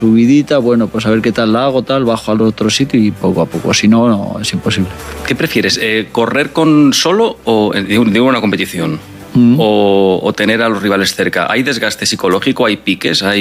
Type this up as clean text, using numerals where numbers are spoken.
Subidita, bueno, pues a ver qué tal la hago, tal, bajo al otro sitio y poco a poco. Si no, no, es imposible. ¿Qué prefieres? ¿Correr con solo o digo una competición? O tener a los rivales cerca? ¿Hay desgaste psicológico? ¿Hay piques?